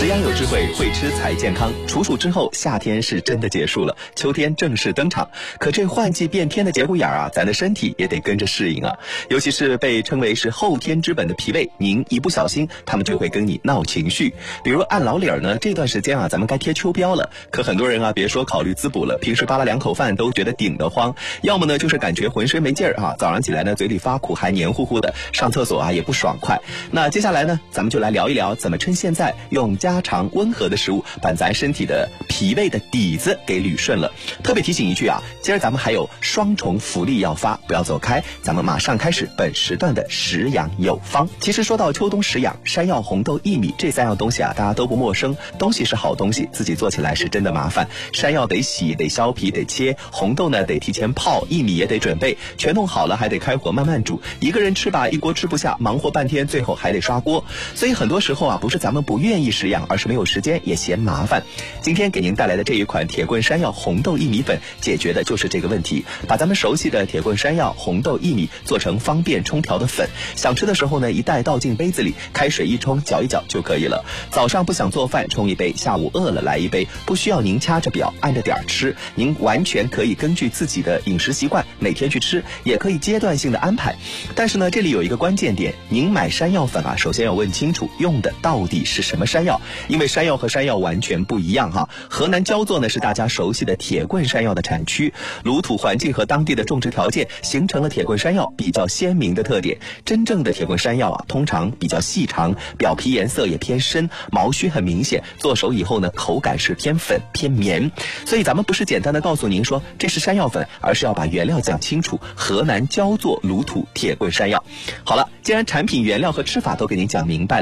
食养有智慧，会吃才健康。处暑之后，夏天是真的结束了，秋天正式登场。可这换季变天的节骨眼啊，咱的身体也得跟着适应啊。尤其是被称为是后天之本的脾胃，您一不小心，他们就会跟你闹情绪。比如按老理儿呢，这段时间啊，咱们该贴秋膘了。可很多人啊，别说考虑滋补了，平时扒拉2口饭都觉得顶得慌。要么呢，就是感觉浑身没劲儿啊，早上起来呢，嘴里发苦，还黏糊糊的，上厕所啊也不爽快。那接下来呢，咱们就来聊一聊，怎么趁现在用家常温和的食物，把咱身体的脾胃的底子给捋顺了。特别提醒一句啊，今儿咱们还有双重福利要发，不要走开，咱们马上开始本时段的食养有方。其实说到秋冬食养，山药、红豆、薏米这3样东西啊，大家都不陌生。东西是好东西，自己做起来是真的麻烦。山药得洗，得削皮，得切；红豆呢得提前泡，薏米也得准备，全弄好了还得开火慢慢煮。一个人吃吧，一锅吃不下，忙活半天，最后还得刷锅。所以很多时候啊，不是咱们不愿意食养，而是没有时间，也嫌麻烦。今天给您带来的这一款铁棍山药红豆薏米粉，解决的就是这个问题。把咱们熟悉的铁棍山药、红豆、薏米做成方便冲调的粉，想吃的时候呢，一袋倒进杯子里，开水一冲，搅一搅就可以了。早上不想做饭，冲一杯；下午饿了来一杯，不需要您掐着表按着点吃，您完全可以根据自己的饮食习惯每天去吃，也可以阶段性的安排。但是呢，这里有一个关键点，您买山药粉啊，首先要问清楚用的到底是什么山药，因为山药和山药完全不一样哈。河南焦作呢是大家熟悉的铁棍山药的产区，炉土环境和当地的种植条件形成了铁棍山药比较鲜明的特点。真正的铁棍山药啊，通常比较细长，表皮颜色也偏深，毛须很明显，做熟以后呢，口感是偏粉偏绵。所以咱们不是简单的告诉您说这是山药粉，而是要把原料讲清楚，河南焦作炉土铁棍山药。好了，既然产品原料和吃法都给您讲明白了，